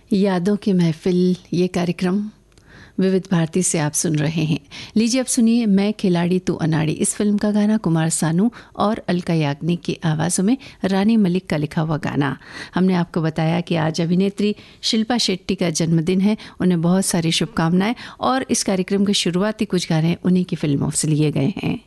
यादों की महफिल, ये कार्यक्रम विविध भारती से आप सुन रहे हैं। लीजिए अब सुनिए मैं खिलाड़ी तू अनाड़ी। इस फिल्म का गाना कुमार सानू और अलका याग्निक की आवाज़ों में रानी मलिक का लिखा हुआ गाना। हमने आपको बताया कि आज अभिनेत्री शिल्पा शेट्टी का जन्मदिन है। उन्हें बहुत सारी शुभकामनाएं और इस कार्यक्रम के शुरुआती कुछ गाने उन्हीं की फिल्मों से लिए गए हैं।